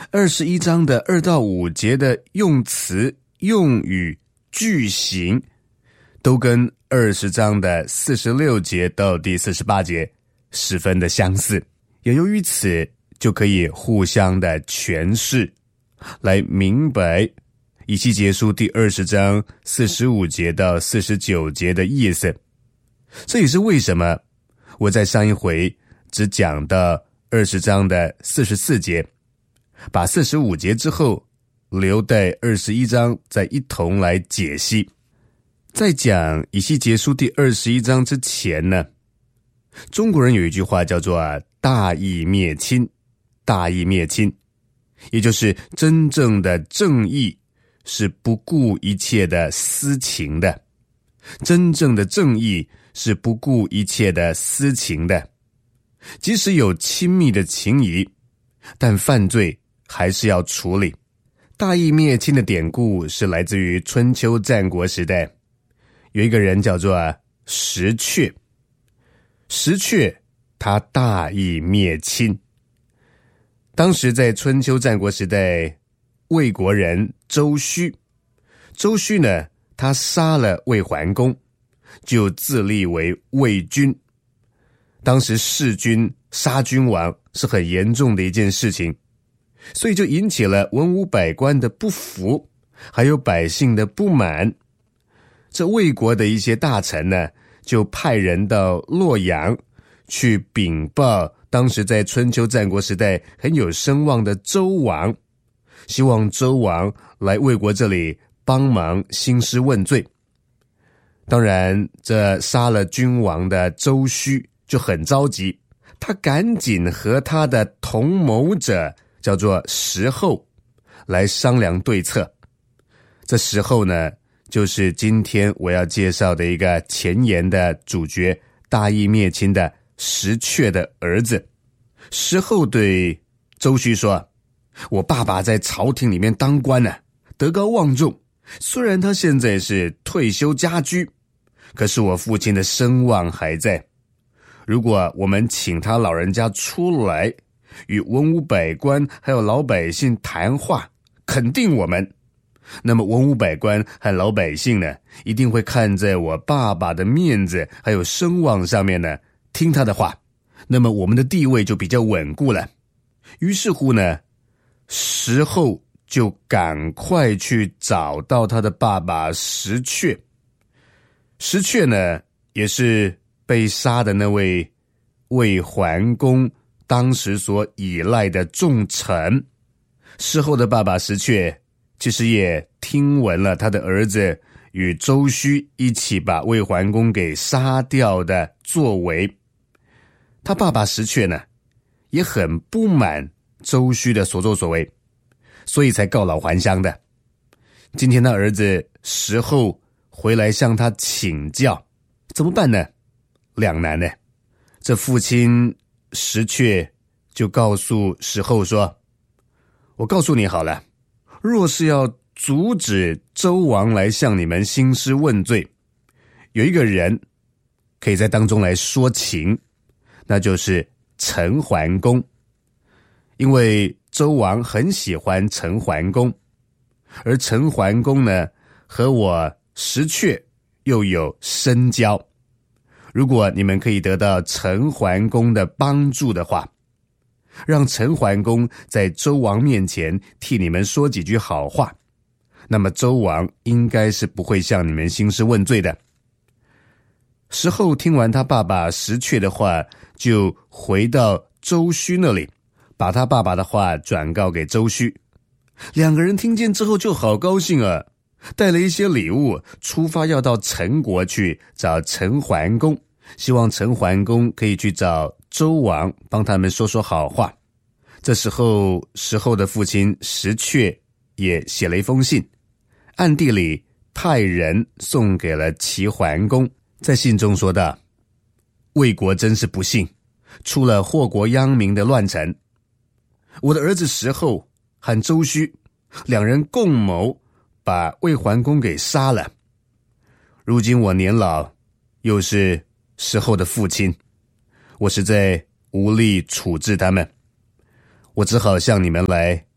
21章的2到5节的用词、用语、句型都跟20章的46节到第48节十分的相似，也由于此就可以互相的诠释，来明白以西结书第20章45节到49节的意思。这也是为什么我在上一回只讲到20章的44节，把45节之后留待21章再一同来解析。在讲以西结书第21章之前呢，中国人有一句话叫做大义灭亲，大义灭亲，也就是真正的正义是不顾一切的私情的，真正的正义是不顾一切的私情的，即使有亲密的情谊，但犯罪还是要处理。大义灭亲的典故是来自于春秋战国时代，有一个人叫做石阙，石阙他大义灭亲。当时在春秋战国时代，魏国人周须呢，他杀了魏桓公，就自立为魏君。当时弑君杀君王是很严重的一件事情，所以就引起了文武百官的不服，还有百姓的不满。这魏国的一些大臣呢，就派人到洛阳去禀报当时在春秋战国时代很有声望的周王，希望周王来魏国这里帮忙兴师问罪。当然这杀了君王的周须就很着急，他赶紧和他的同谋者叫做石后来商量对策。这石后呢，就是今天我要介绍的一个前言的主角，大义灭亲的石阙的儿子。石后对周须说，我爸爸在朝廷里面当官呢，德高望重，虽然他现在是退休家居，可是我父亲的声望还在。如果我们请他老人家出来与文武百官还有老百姓谈话，肯定我们，那么文武百官和老百姓呢，一定会看在我爸爸的面子还有声望上面呢，听他的话，那么我们的地位就比较稳固了。于是乎呢，石后就赶快去找到他的爸爸石阙。石阙呢，也是被杀的那位魏桓公当时所依赖的重臣。石后的爸爸石阙其实也听闻了他的儿子与周须一起把魏桓公给杀掉的作为，他爸爸石阙呢，也很不满周须的所作所为，所以才告老还乡的。今天他儿子石后回来向他请教，怎么办呢？两难呢。这父亲石阙就告诉石后说，我告诉你好了，若是要阻止周王来向你们兴师问罪，有一个人可以在当中来说情，那就是陈桓公。因为周王很喜欢陈桓公，而陈桓公呢，和我石阙又有深交，如果你们可以得到陈桓公的帮助的话，让陈桓公在周王面前替你们说几句好话，那么周王应该是不会向你们兴师问罪的。石后听完他爸爸石阙的话，就回到周须那里，把他爸爸的话转告给周须。两个人听见之后就好高兴啊，带了一些礼物，出发要到陈国去找陈桓公，希望陈桓公可以去找周王帮他们说说好话。这时候石后的父亲石阙也写了一封信，暗地里派人送给了齐桓公。在信中说道，魏国真是不幸，出了祸国殃民的乱臣。我的儿子石后和周须两人共谋把魏桓公给杀了。如今我年老，又是石后的父亲，我实在无力处置他们，我只好向你们来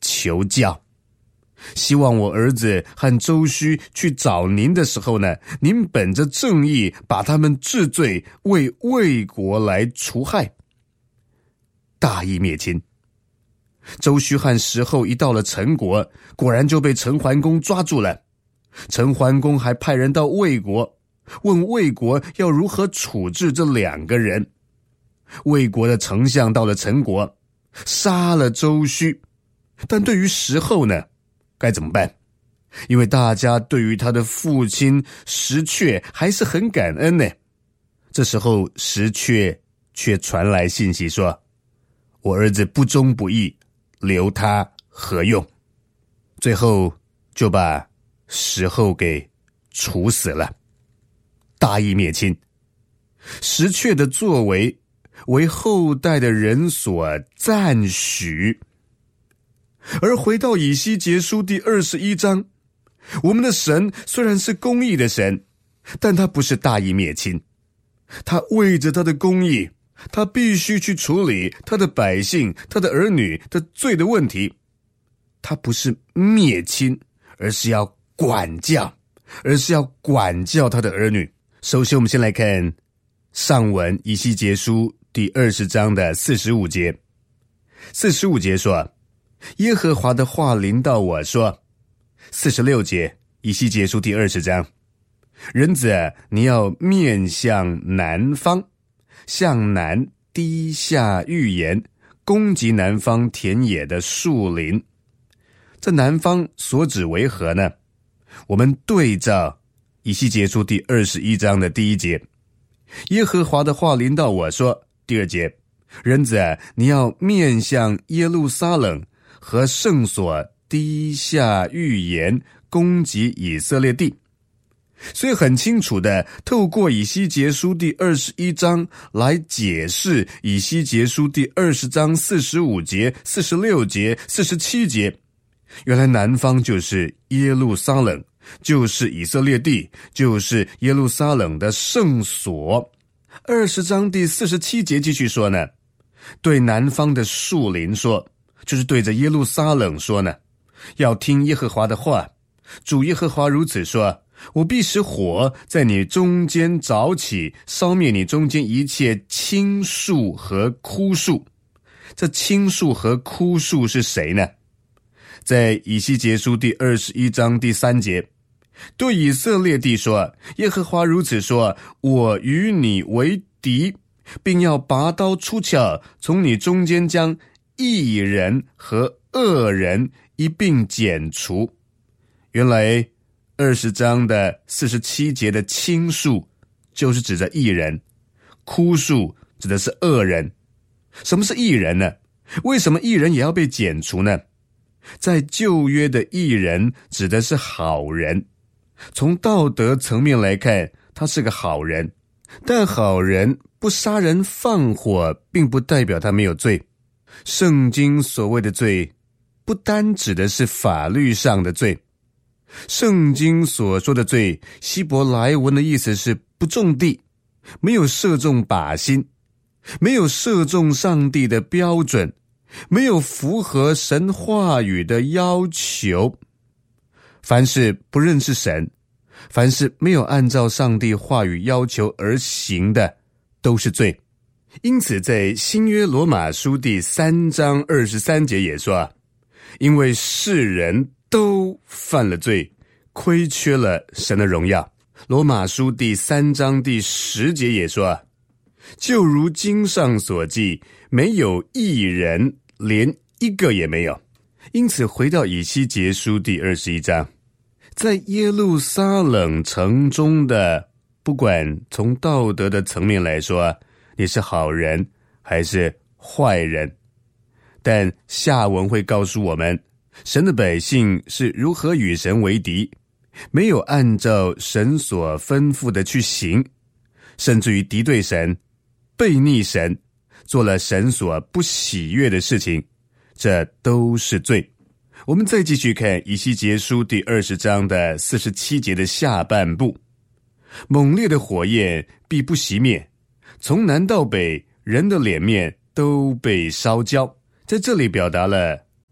求教。希望我儿子和周须去找您的时候呢，您本着正义把他们治罪，为魏国来除害。大义灭亲。周须和石后一到了陈国，果然就被陈桓公抓住了。陈桓公还派人到魏国，问魏国要如何处置这2个人。魏国的丞相到了陈国，杀了周须。但对于石后呢，该怎么办？因为大家对于他的父亲石阙还是很感恩呢。这时候石阙却传来信息说，我儿子不忠不义，留他何用？最后就把石后给处死了。大义灭亲。石阙的作为为后代的人所赞许。而回到以西结书第21章，我们的神虽然是公义的神，但他不是大义灭亲。他为着他的公义，他必须去处理他的百姓、他的儿女的罪的问题。他不是灭亲，而是要管教他的儿女。首先我们先来看上文以西结书第20章的45节。45节说，耶和华的话临到我说。46节，以西结书第20章，人子，你要面向南方，向南低下预言，攻击南方田野的树林。这南方所指为何呢？我们对照以西结书第21章的第1节，耶和华的话临到我说。第2节，人子，你要面向耶路撒冷和圣所低下预言，攻击以色列地。所以很清楚的透过以西结书第21章来解释以西结书第20章45节、46节、47节。原来南方就是耶路撒冷，就是以色列地，就是耶路撒冷的圣所。20章第47节继续说呢，对南方的树林说，就是对着耶路撒冷说呢，要听耶和华的话。主耶和华如此说，我必使火在你中间着起，烧灭你中间一切青树和枯树。这青树和枯树是谁呢？在以西结书第21章第3节，对以色列地说，耶和华如此说，我与你为敌，并要拔刀出鞘，从你中间将义人和恶人一并剪除。原来20章的47节的青树就是指着义人，枯树指的是恶人。什么是义人呢？为什么义人也要被剪除呢？在旧约的义人指的是好人，从道德层面来看，他是个好人。但好人不杀人放火，并不代表他没有罪。圣经所谓的罪，不单指的是法律上的罪。圣经所说的罪，希伯来文的意思是不中地，没有射中靶心，没有射中上帝的标准，没有符合神话语的要求。凡是不认识神，凡是没有按照上帝话语要求而行的，都是罪。因此在新约罗马书第3章23节也说，因为世人都犯了罪，亏缺了神的荣耀。罗马书第3章第10节也说，就如经上所记，没有义人，连一个也没有。因此回到以西结书第21章，在耶路撒冷城中的，不管从道德的层面来说，你是好人还是坏人，但下文会告诉我们，神的百姓是如何与神为敌，没有按照神所吩咐的去行，甚至于敌对神，背逆神，做了神所不喜悦的事情，这都是罪。我们再继续看以西结书第20章的47节的下半部，猛烈的火焰必不熄灭，从南到北，人的脸面都被烧焦。在这里表达了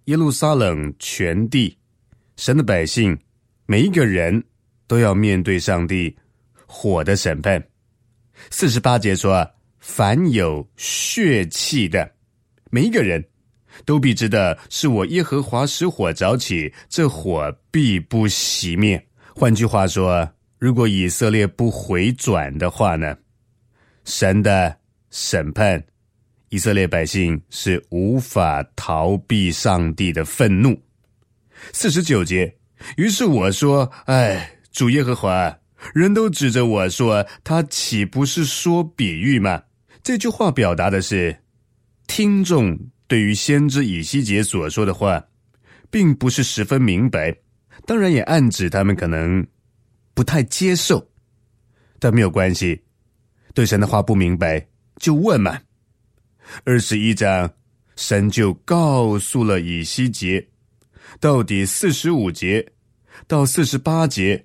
耶路撒冷全地，神的百姓每一个人都要面对上帝火的审判。48节说，凡有血气的，每一个人都必知道是我耶和华使火着起，这火必不熄灭。换句话说，如果以色列不回转的话呢，神的审判，以色列百姓是无法逃避上帝的愤怒。49节，于是我说，主耶和华，人都指着我说，他岂不是说比喻吗？这句话表达的是，听众对于先知以西结所说的话并不是十分明白，当然也暗指他们可能不太接受，但没有关系，对神的话不明白就问嘛。21章神就告诉了以西结，到底45节到48节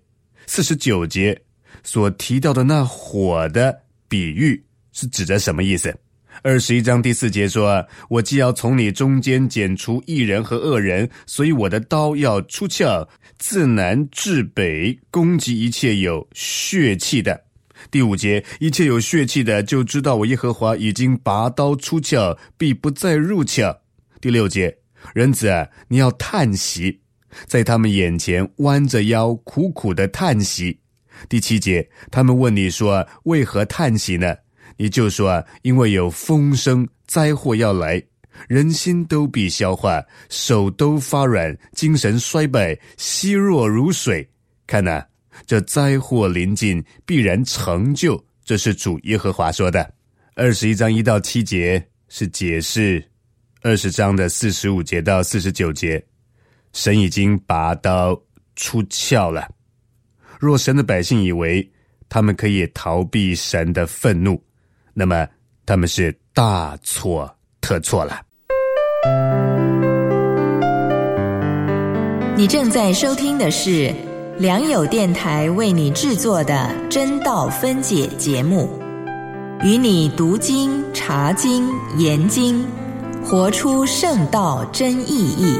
49节所提到的那火的比喻是指着什么意思。21章第4节说，我既要从你中间剪除义人和恶人，所以我的刀要出鞘，自南至北，攻击一切有血气的。第5节，一切有血气的，就知道我耶和华已经拔刀出鞘，必不再入鞘。第6节，人子啊，你要叹息，在他们眼前弯着腰苦苦的叹息。第7节，他们问你说，为何叹息呢？你就说，因为有风声，灾祸要来，人心都必消化，手都发软，精神衰败，稀弱如水。看哪，这灾祸临近，必然成就，这是主耶和华说的。21章1到7节是解释20章的45节到49节，神已经拔刀出鞘了。若神的百姓以为他们可以逃避神的愤怒，那么他们是大错特错了。 你正在收听的是良友电台为你制作的真道分解节目，与你读经、查经、研经，活出圣道真意义。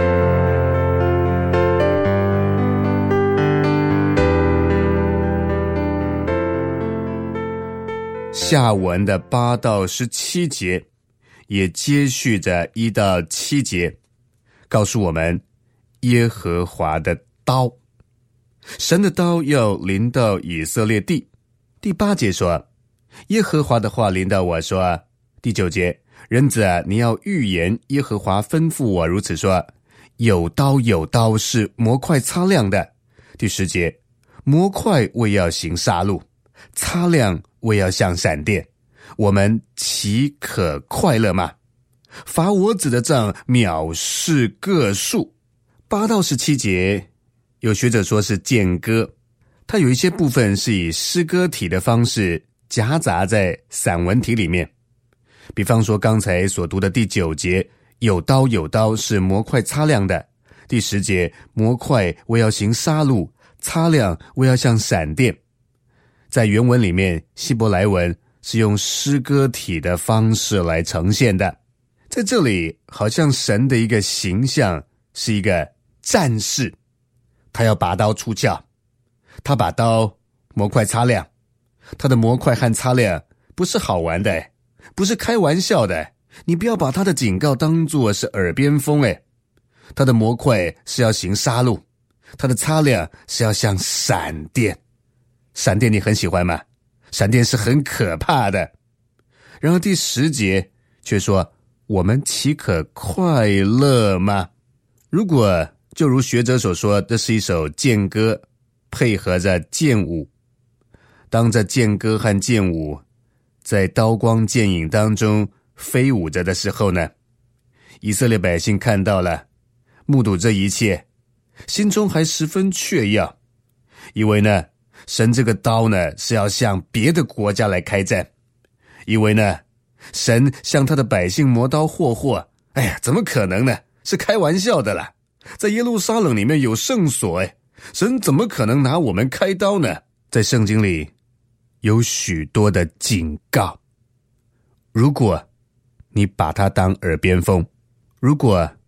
下文的8到17节也接续着1到7节，告诉我们耶和华的刀，神的刀要临到以色列地。第8节说，耶和华的话临到我说。第9节，人子啊，你要预言耶和华吩咐我如此说，有刀有刀是模块擦亮的。第10节，模块为要行杀戮，擦亮为要像闪电，我们岂可快乐吗？罚我子的杖藐视各数。8到17节有学者说是间歌，它有一些部分是以诗歌体的方式夹杂在散文体里面。比方说刚才所读的第9节，有刀有刀是模块擦亮的。第10节，模块为要行杀戮，擦亮为要像闪电。在原文里面，希伯来文是用诗歌体的方式来呈现的。在这里好像神的一个形象是一个战士，他要拔刀出鞘，他把刀模块擦亮，他的模块和擦亮不是好玩的，不是开玩笑的，你不要把他的警告当作是耳边风。他的模块是要行杀戮，他的擦亮是要像闪电。闪电你很喜欢吗？闪电是很可怕的。然后第10节却说，我们岂可快乐吗？如果就如学者所说，这是一首剑歌配合着剑舞，当这剑歌和剑舞在刀光剑影当中飞舞着的时候呢，以色列百姓看到了，目睹这一切，心中还十分雀跃，以为呢神这个刀呢是要向别的国家来开战，以为呢神向他的百姓磨刀霍霍，怎么可能呢？是开玩笑的啦。在耶路撒冷里面有圣所，神怎么可能拿我们开刀呢？在圣经里有许多的警告，如果你把它当耳边风，如果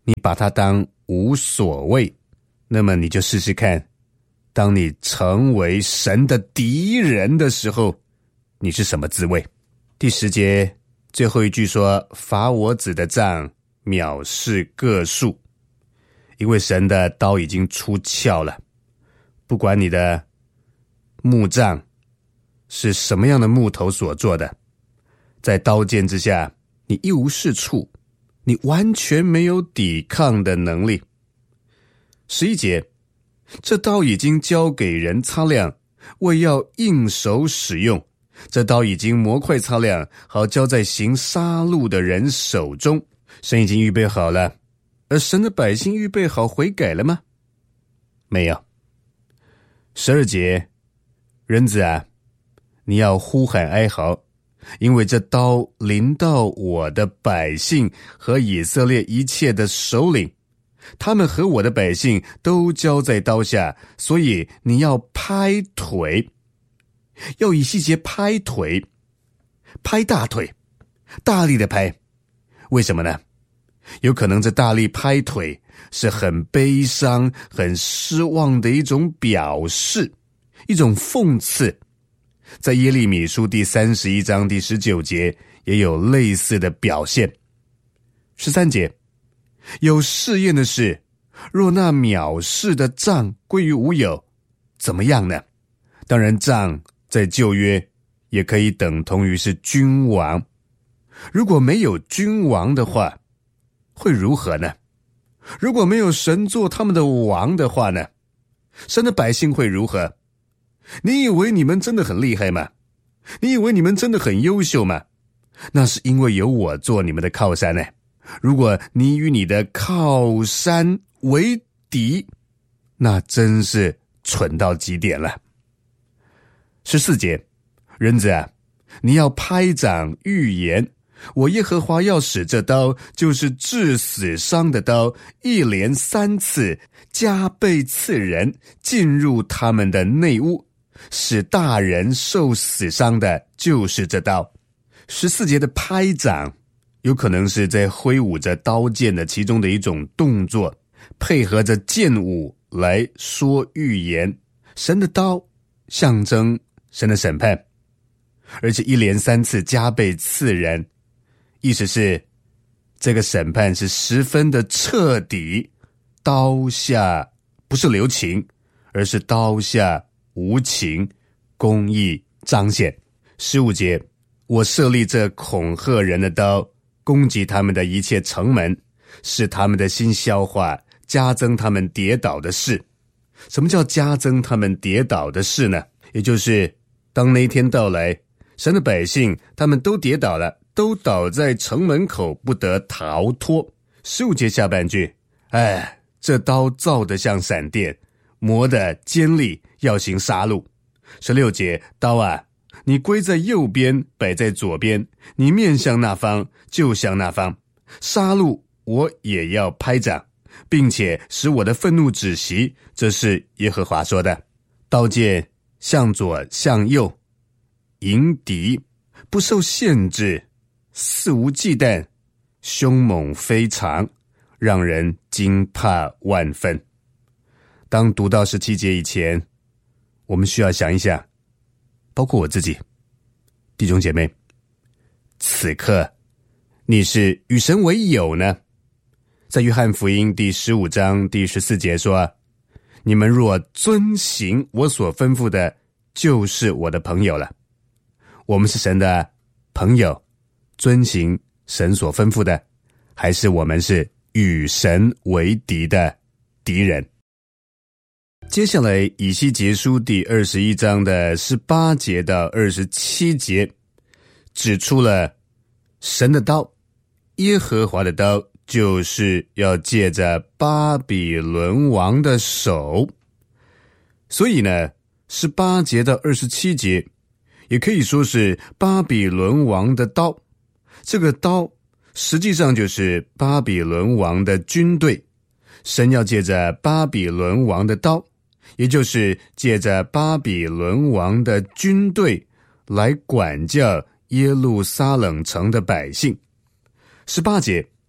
你把它当无所谓，那么你就试试看，当你成为神的敌人的时候，你是什么滋味？第10节最后一句说，伐我子的杖，藐视各树。因为神的刀已经出鞘了，不管你的木杖是什么样的木头所做的，在刀剑之下，你一无是处，你完全没有抵抗的能力。11节，这刀已经交给人擦亮，为要应手使用。这刀已经磨快擦亮，好交在行杀戮的人手中。神已经预备好了，而神的百姓预备好悔改了吗？没有。12节，人子啊，你要呼喊哀嚎，因为这刀临到我的百姓和以色列一切的首领，他们和我的百姓都交在刀下，所以你要拍腿，要以西结拍腿，拍大腿，大力的拍。为什么呢？有可能这大力拍腿是很悲伤很失望的一种表示，一种讽刺。在耶利米书第31章第19节也有类似的表现。13节，有试验的是，若那藐视的杖归于无有，怎么样呢？当然杖在旧约也可以等同于是君王，如果没有君王的话，会如何呢？如果没有神做他们的王的话呢？神的百姓会如何？你以为你们真的很厉害吗？你以为你们真的很优秀吗？那是因为有我做你们的靠山呢。如果你与你的靠山为敌，那真是蠢到极点了。14节，人子啊，你要拍掌预言，我耶和华要使这刀，就是致死伤的刀，一连3次加倍刺人，进入他们的内屋，使大人受死伤的，就是这刀。14节的拍掌有可能是在挥舞着刀剑的其中的一种动作，配合着剑舞来说预言。神的刀象征神的审判，而且一连3次加倍刺人，意思是这个审判是十分的彻底，刀下不是留情，而是刀下无情，公义彰显。15节，我设立这恐吓人的刀，攻击他们的一切城门，使他们的心消化，加增他们跌倒的事。什么叫加增他们跌倒的事呢？也就是当那一天到来，神的百姓他们都跌倒了，都倒在城门口，不得逃脱。15节下半句，这刀造得像闪电，磨得尖利，要行杀戮。16节，刀啊，你归在右边，摆在左边，你面向那方，就向那方。杀戮我也要拍掌，并且使我的愤怒止息，这是耶和华说的。刀剑向左向右，迎敌，不受限制，肆无忌惮，凶猛非常，让人惊怕万分。当读到17节以前，我们需要想一想，包括我自己，弟兄姐妹，此刻你是与神为友呢？在约翰福音第15章第14节说，你们若遵行我所吩咐的，就是我的朋友了。我们是神的朋友，遵行神所吩咐的，还是我们是与神为敌的敌人？接下来以西结书第21章的18节到27节指出了神的刀，耶和华的刀，就是要借着巴比伦王的手。所以呢，18节到27节也可以说是巴比伦王的刀。这个刀实际上就是巴比伦王的军队，神要借着巴比伦王的刀，也就是借着巴比伦王的军队来管教耶路撒冷城的百姓。18节，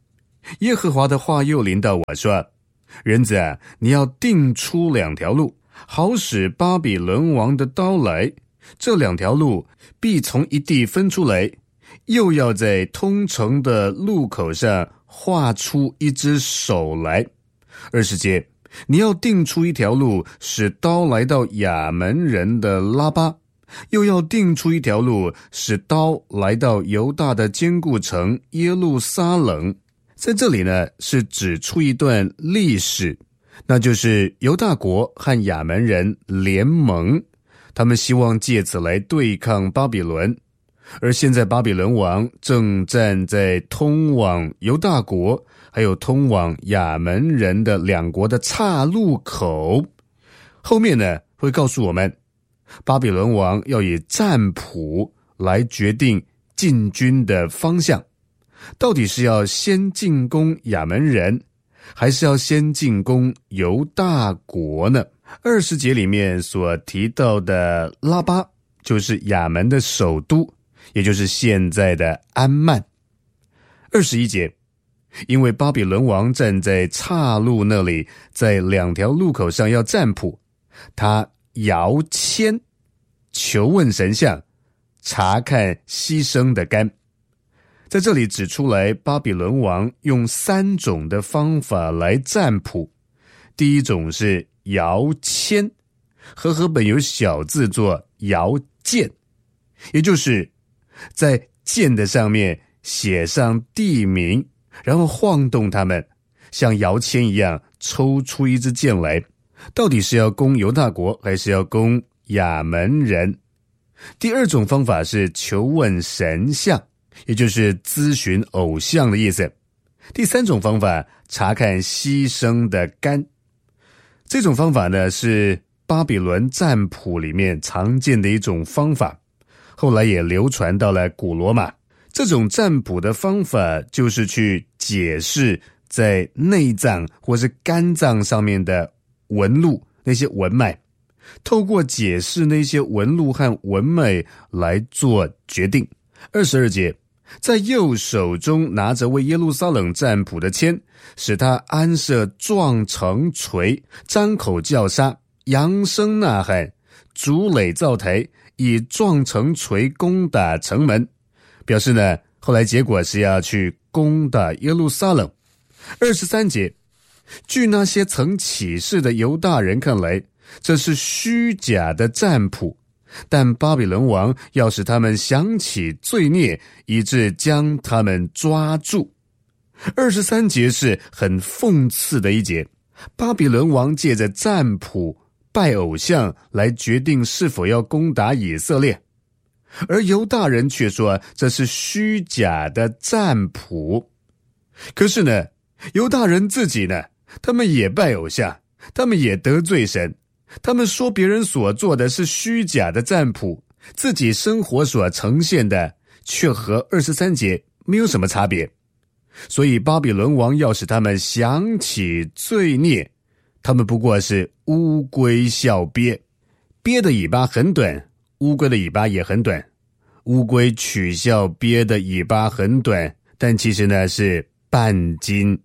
耶和华的话又临到我说，人子啊，你要定出2条路，好使巴比伦王的刀来，这2条路必从一地分出来，又要在通城的路口上画出一只手来。20节，你要定出1条路，使刀来到亚门人的拉巴，又要定出1条路，使刀来到犹大的坚固城耶路撒冷。在这里呢，是指出一段历史，那就是犹大国和亚门人联盟，他们希望借此来对抗巴比伦。而现在巴比伦王正站在通往犹大国还有通往亚门人的2国的岔路口。后面呢，会告诉我们巴比伦王要以占卜来决定进军的方向，到底是要先进攻亚门人，还是要先进攻犹大国呢？20节里面所提到的拉巴，就是亚门的首都，也就是现在的安曼。21节，因为巴比伦王站在岔路那里，在2条路口上要占卜，他摇签求问神像，查看牺牲的肝。在这里指出来，巴比伦王用3种的方法来占卜。第一种是摇签，和本有小字做摇剑，也就是在剑的上面写上地名，然后晃动它们，像摇签一样抽出一支箭来，到底是要攻犹大国还是要攻亚门人。第2种方法是求问神像，也就是咨询偶像的意思。第3种方法查看牺牲的肝。这种方法呢，是巴比伦占卜里面常见的一种方法，后来也流传到了古罗马。这种占卜的方法就是去解释在内脏或是肝脏上面的纹路，那些纹脉，透过解释那些纹路和纹脉来做决定。22节，在右手中拿着为耶路撒冷占卜的签，使他安设撞城锤，张口叫杀，扬声呐喊，筑垒造台，以撞城锤攻打城门。表示呢，后来结果是要去攻打耶路撒冷。23节，据那些曾起誓的犹大人看来，这是虚假的占卜，但巴比伦王要使他们想起罪孽，以致将他们抓住。23节是很讽刺的一节，巴比伦王借着占卜拜偶像来决定是否要攻打以色列，而犹大人却说这是虚假的占卜。可是呢，犹大人自己呢，他们也拜偶像，他们也得罪神，他们说别人所做的是虚假的占卜，自己生活所呈现的却和23节没有什么差别。所以巴比伦王要使他们想起罪孽，他们不过是乌龟笑鳖，鳖的尾巴很短，乌龟的尾巴也很短，乌龟取笑鳖的尾巴很短，但其实呢是半斤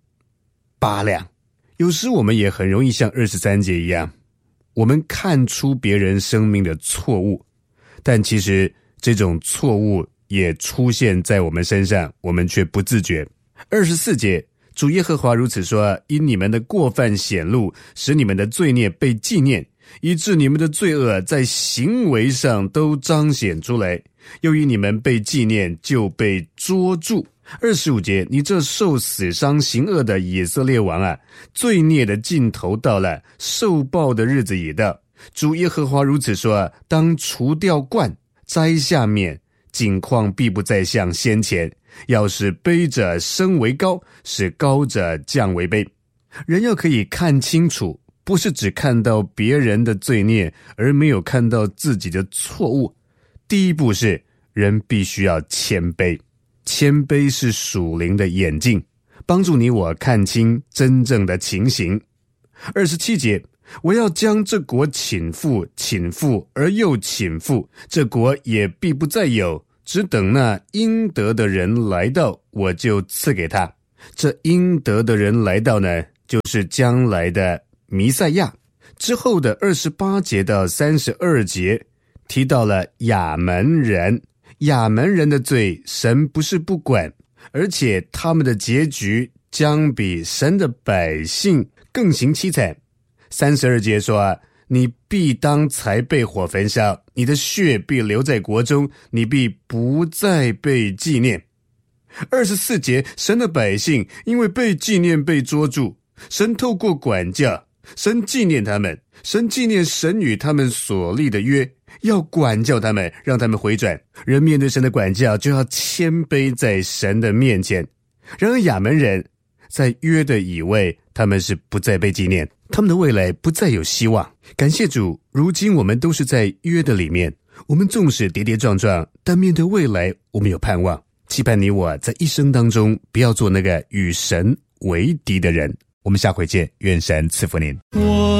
8两。有时我们也很容易像23节一样，我们看出别人生命的错误，但其实这种错误也出现在我们身上，我们却不自觉。24节，主耶和华如此说，因你们的过犯显露，使你们的罪孽被纪念，以致你们的罪恶在行为上都彰显出来，又因你们被纪念，就被捉住。25节，你这受死伤行恶的以色列王啊，罪孽的尽头到了，受报的日子已到。主耶和华如此说，当除掉冠，摘下冕，景况必不再像先前，要使卑者升为高，使高者降为卑。人要可以看清楚，不是只看到别人的罪孽，而没有看到自己的错误。第一步是人必须要谦卑，谦卑是属灵的眼镜，帮助你我看清真正的情形。27节，我要将这国倾覆，倾覆而又倾覆，这国也必不再有，只等那应得的人来到，我就赐给他。 这应得的人来到呢，就是将来的弥赛亚。之后的28节到32节提到了亚门人。亚门人的罪神不是不管，而且他们的结局将比神的百姓更形凄惨。32节说，你必当才被火焚烧，你的血必留在国中，你必不再被纪念。24节，神的百姓因为被纪念被捉住，神透过管教，神纪念他们，神纪念神与他们所立的约，要管教他们，让他们回转。人面对神的管教，就要谦卑在神的面前。然而亚门人在约的以外，他们是不再被纪念，他们的未来不再有希望。感谢主，如今我们都是在约的里面，我们纵使跌跌撞撞，但面对未来，我们有盼望。期盼你我在一生当中不要做那个与神为敌的人。我们下回见，愿神赐福您。